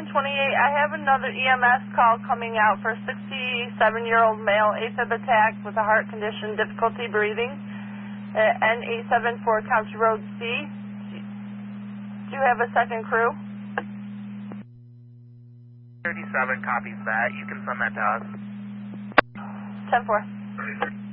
I have another EMS call coming out for a 67-year-old male AFib attack with a heart condition, difficulty breathing, N874 Country Road C. Do you have a second crew? 37 copies that. You can send that to us. 10-4.